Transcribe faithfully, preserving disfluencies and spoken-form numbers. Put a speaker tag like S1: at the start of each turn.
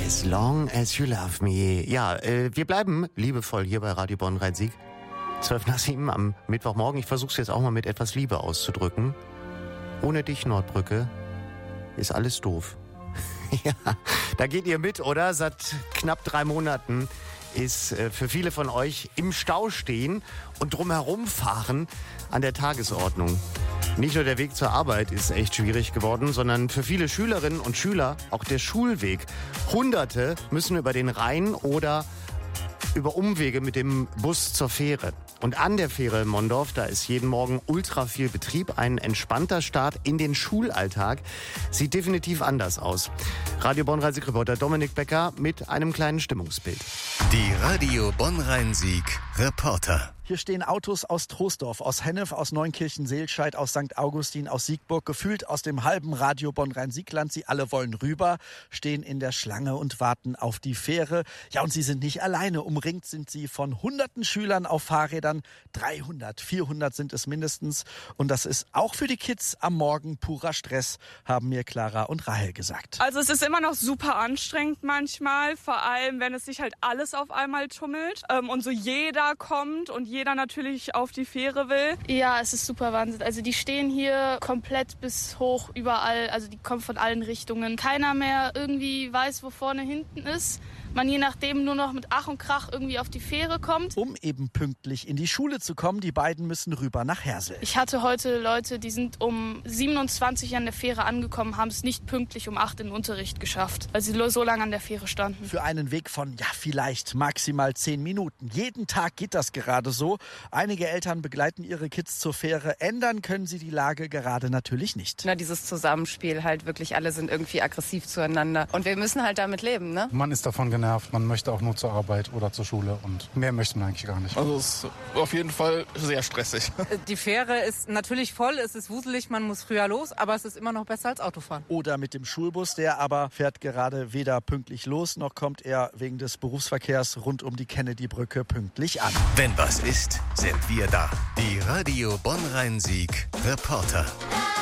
S1: As long as you love me. Ja, äh, wir bleiben liebevoll hier bei Radio Bonn-Rhein-Sieg. zwölf nach sieben am Mittwochmorgen. Ich versuche es jetzt auch mal mit etwas Liebe auszudrücken. Ohne dich, Nordbrücke, ist alles doof. Ja, da geht ihr mit, oder? Seit knapp drei Monaten ist äh, für viele von euch im Stau stehen und drumherum fahren an der Tagesordnung. Nicht nur der Weg zur Arbeit ist echt schwierig geworden, sondern für viele Schülerinnen und Schüler auch der Schulweg. Hunderte müssen über den Rhein oder über Umwege mit dem Bus zur Fähre. Und an der Fähre in Mondorf, da ist jeden Morgen ultra viel Betrieb. Ein entspannter Start in den Schulalltag sieht definitiv anders aus. Radio Bonn-Rhein-Sieg-Reporter Dominik Becker mit einem kleinen Stimmungsbild.
S2: Die Radio Bonn-Rhein-Sieg Reporter.
S3: Hier stehen Autos aus Troisdorf, aus Hennef, aus Neunkirchen-Seelscheid, aus Sankt Augustin, aus Siegburg, gefühlt aus dem halben Radio Bonn-Rhein-Sieg-Land. Sie alle wollen rüber, stehen in der Schlange und warten auf die Fähre. Ja, und sie sind nicht alleine. Umringt sind sie von hunderten Schülern auf Fahrrädern. dreihundert, vierhundert sind es mindestens. Und das ist auch für die Kids am Morgen purer Stress, haben mir Clara und Rahel gesagt.
S4: Also es ist immer noch super anstrengend manchmal, vor allem wenn es sich halt alles auf einmal tummelt ähm, und so jeder kommt und jeder natürlich auf die Fähre will.
S5: Ja, es ist super Wahnsinn. Also die stehen hier komplett bis hoch überall, also die kommen von allen Richtungen. Keiner mehr irgendwie weiß, wo vorne hinten ist. Man je nachdem nur noch mit Ach und Krach irgendwie auf die Fähre kommt.
S3: Um eben pünktlich in die Schule zu kommen, die beiden müssen rüber nach Hersel.
S5: Ich hatte heute Leute, die sind um siebenundzwanzig an der Fähre angekommen, haben es nicht pünktlich um acht in den Unterricht geschafft, weil sie so lange an der Fähre standen.
S3: Für einen Weg von, ja, vielleicht maximal zehn Minuten. Jeden Tag geht das gerade so. Einige Eltern begleiten ihre Kids zur Fähre. Ändern können sie die Lage gerade natürlich nicht.
S6: Na, dieses Zusammenspiel halt wirklich, alle sind irgendwie aggressiv zueinander. Und wir müssen halt damit leben, ne?
S7: Man ist davon genervt. Man möchte auch nur zur Arbeit oder zur Schule und mehr möchte man eigentlich gar nicht.
S8: Also es ist auf jeden Fall sehr stressig.
S9: Die Fähre ist natürlich voll, es ist wuselig, man muss früher los, aber es ist immer noch besser als Autofahren.
S3: Oder mit dem Schulbus, der aber fährt gerade weder pünktlich los, noch kommt er wegen des Berufsverkehrs rund um die Kennedy-Brücke pünktlich an.
S2: Wenn was ist, sind wir da. Die Radio Bonn-Rhein-Sieg Reporter.